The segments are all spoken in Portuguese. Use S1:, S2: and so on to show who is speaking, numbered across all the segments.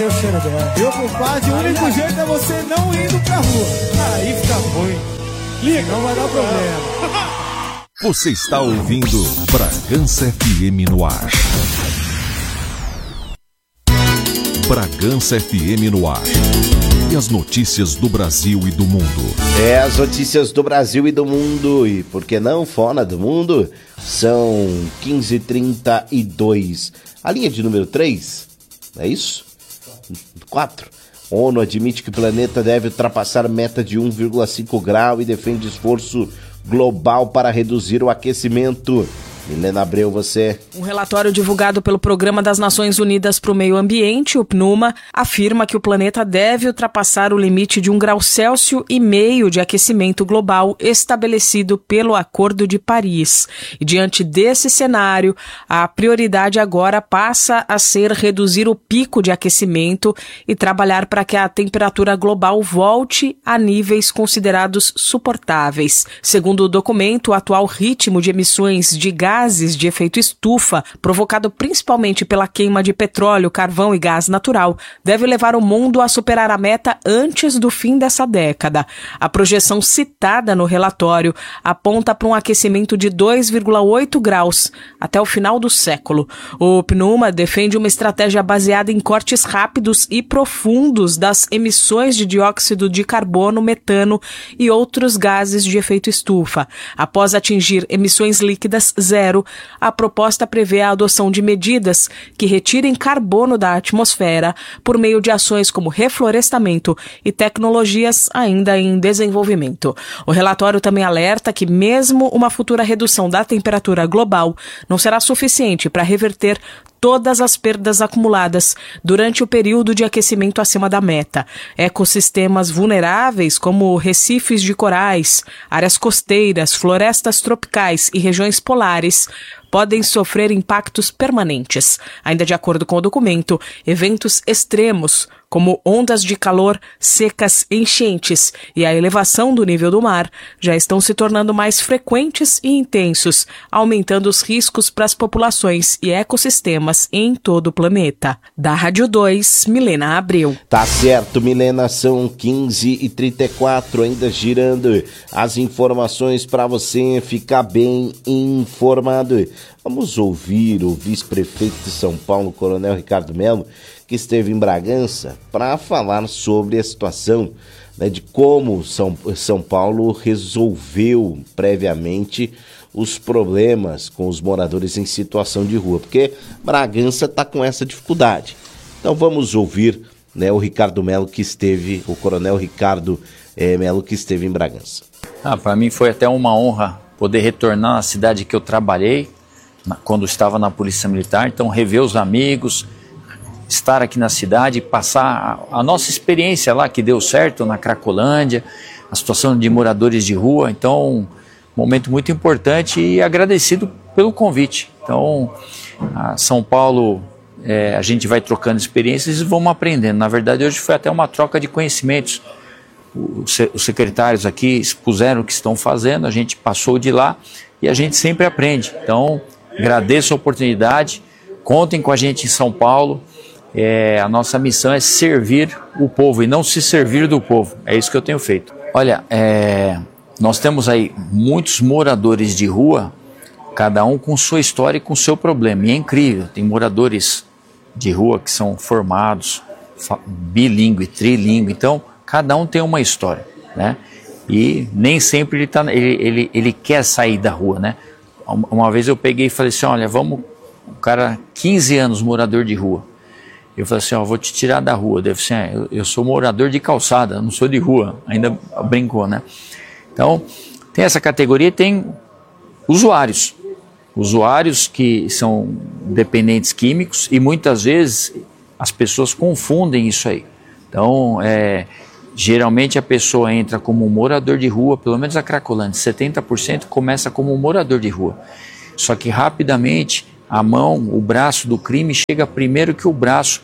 S1: Meu compadre, o único jeito é você não indo pra rua. Aí fica ruim. Liga, não vai dar problema.
S2: Você está ouvindo Bragança FM no ar. Bragança FM no ar. E as notícias do Brasil e do mundo.
S3: As notícias do Brasil e do mundo. E por que não fora do mundo? São 15h32. A linha de número 3, é isso? 4. ONU admite que o planeta deve ultrapassar meta de 1,5 grau e defende esforço global para reduzir o aquecimento. Milena Abreu, você.
S4: Um relatório divulgado pelo Programa das Nações Unidas para o Meio Ambiente, o PNUMA, afirma que o planeta deve ultrapassar o limite de 1,5 grau Celsius de aquecimento global estabelecido pelo Acordo de Paris. E diante desse cenário, a prioridade agora passa a ser reduzir o pico de aquecimento e trabalhar para que a temperatura global volte a níveis considerados suportáveis. Segundo o documento, o atual ritmo de emissões de gases de efeito estufa, provocado principalmente pela queima de petróleo, carvão e gás natural, deve levar o mundo a superar a meta antes do fim dessa década. A projeção citada no relatório aponta para um aquecimento de 2,8 graus até o final do século. O PNUMA defende uma estratégia baseada em cortes rápidos e profundos das emissões de dióxido de carbono, metano e outros gases de efeito estufa. Após atingir emissões líquidas zero, a proposta prevê a adoção de medidas que retirem carbono da atmosfera por meio de ações como reflorestamento e tecnologias ainda em desenvolvimento. O relatório também alerta que mesmo uma futura redução da temperatura global não será suficiente para reverter todas as perdas acumuladas durante o período de aquecimento acima da meta. Ecossistemas vulneráveis, como recifes de corais, áreas costeiras, florestas tropicais e regiões polares, podem sofrer impactos permanentes. Ainda de acordo com o documento, eventos extremos, como ondas de calor, secas, enchentes e a elevação do nível do mar, já estão se tornando mais frequentes e intensos, aumentando os riscos para as populações e ecossistemas em todo o planeta. Da Rádio 2, Milena Abreu.
S3: Tá certo, Milena, são 15h34, ainda girando as informações para você ficar bem informado. Vamos ouvir o vice-prefeito de São Paulo, Coronel Ricardo Melo, que esteve em Bragança, para falar sobre a situação, né, de como São Paulo resolveu previamente os problemas com os moradores em situação de rua, porque Bragança está com essa dificuldade. Então vamos ouvir, né, o Ricardo Melo que esteve, o Coronel Ricardo Melo que esteve em Bragança.
S5: Para mim foi até uma honra poder retornar à cidade que eu trabalhei quando estava na Polícia Militar, então rever os amigos, estar aqui na cidade, passar a nossa experiência lá que deu certo na Cracolândia, a situação de moradores de rua, então um momento muito importante e agradecido pelo convite. Então, a São Paulo, a gente vai trocando experiências e vamos aprendendo. Na verdade, hoje foi até uma troca de conhecimentos. Os secretários aqui expuseram o que estão fazendo, a gente passou de lá e a gente sempre aprende. Então, agradeço a oportunidade, contem com a gente em São Paulo. A nossa missão é servir o povo e não se servir do povo. É isso que eu tenho feito. Olha, nós temos aí muitos moradores de rua, cada um com sua história e com seu problema. E é incrível, tem moradores de rua que são formados, bilíngue, trilingue, então cada um tem uma história, né? E nem sempre ele quer sair da rua, né? Uma vez eu peguei e falei assim, olha, o cara 15 anos morador de rua. Eu falei assim, vou te tirar da rua. Deve ser, eu sou morador de calçada, não sou de rua. Ainda brincou, né? Então, tem essa categoria e tem usuários. Usuários que são dependentes químicos e muitas vezes as pessoas confundem isso aí. Então, geralmente a pessoa entra como um morador de rua, pelo menos a Cracolândia, 70% começa como um morador de rua. Só que rapidamente o braço do crime chega primeiro que o braço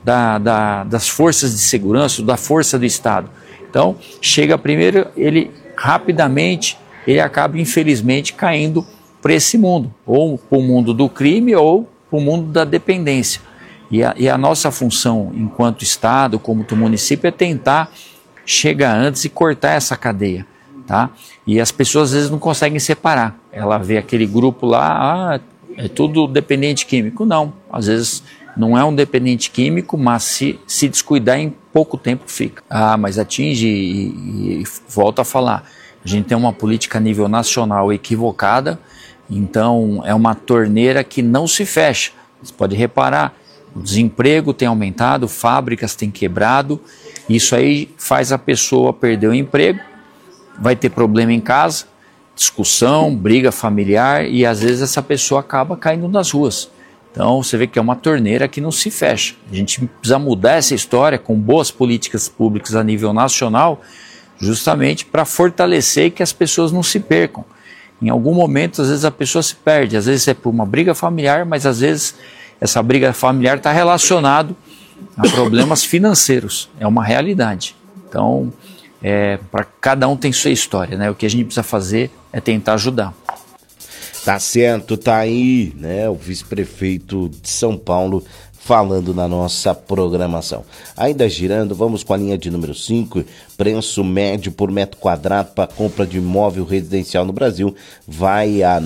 S5: das forças de segurança, da força do Estado. Então, chega primeiro, ele rapidamente, ele acaba infelizmente caindo para esse mundo, ou para o mundo do crime ou para o mundo da dependência. E a nossa função enquanto Estado, como município, é tentar chegar antes e cortar essa cadeia, tá? E as pessoas às vezes não conseguem separar. Ela vê aquele grupo lá, é tudo dependente químico. Não, às vezes não é um dependente químico, mas se descuidar em pouco tempo fica. Mas atinge e volto a falar, a gente tem uma política a nível nacional equivocada, então é uma torneira que não se fecha. Você pode reparar, o desemprego tem aumentado, fábricas têm quebrado, isso aí faz a pessoa perder o emprego, vai ter problema em casa, discussão, briga familiar e às vezes essa pessoa acaba caindo nas ruas. Então você vê que é uma torneira que não se fecha. A gente precisa mudar essa história com boas políticas públicas a nível nacional, justamente para fortalecer e que as pessoas não se percam. Em algum momento, às vezes a pessoa se perde, às vezes é por uma briga familiar, mas às vezes essa briga familiar está relacionada a problemas financeiros, é uma realidade. Então, para cada um tem sua história, né? O que a gente precisa fazer é tentar ajudar.
S3: Tá certo, tá aí, né? O vice-prefeito de São Paulo falando na nossa programação. Ainda girando, vamos com a linha de número 5, preço médio por metro quadrado para compra de imóvel residencial no Brasil vai a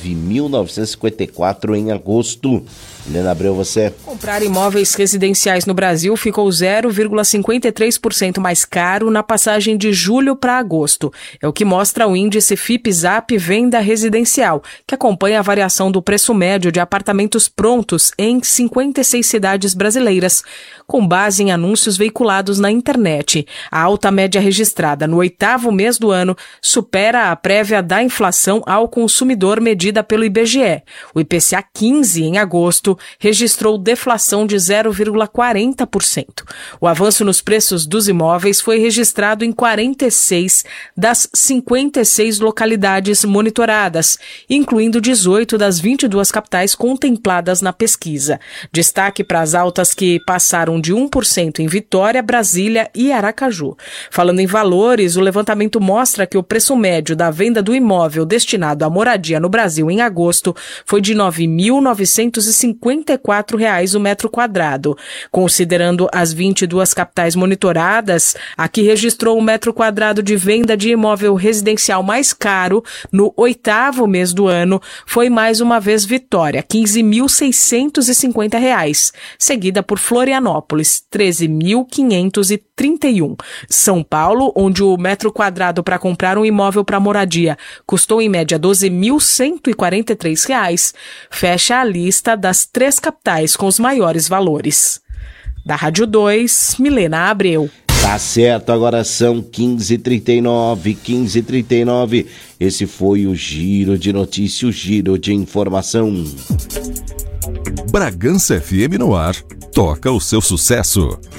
S3: 9.954 em agosto. Helena Abreu, você?
S4: Comprar imóveis residenciais no Brasil ficou 0,53% mais caro na passagem de julho para agosto. É o que mostra o índice FIPE-ZAP Venda Residencial, que acompanha a variação do preço médio de apartamentos prontos em 56 cidades brasileiras, com base em anúncios veiculados na internet. A alta média registrada no 8º mês do ano supera a prévia da inflação ao consumidor medida pelo IBGE. O IPCA 15, em agosto, registrou deflação de 0,40%. O avanço nos preços dos imóveis foi registrado em 46 das 56 localidades monitoradas, incluindo 18 das 22 capitais contempladas na pesquisa. Destaque para as altas que passaram de 1% em Vitória, Brasília e Aracaju. Falando em valores, o levantamento mostra que o preço médio da venda do imóvel destinado à moradia no Brasil em agosto foi de R$ 9.954 o metro quadrado. Considerando as 22 capitais monitoradas, a que registrou o metro quadrado de venda de imóvel residencial mais caro no 8º mês do ano foi mais uma vez Vitória, R$ 15.650, seguida por Florianópolis, R$ 13.531. São Paulo, onde o metro quadrado para comprar um imóvel para moradia custou em média R$ 12.143, fecha a lista das 3 capitais com os maiores valores. Da Rádio 2, Milena Abreu.
S3: Tá certo, agora são 15h39. Esse foi o Giro de Notícias, o Giro de Informação.
S2: Bragança FM no ar, toca o seu sucesso.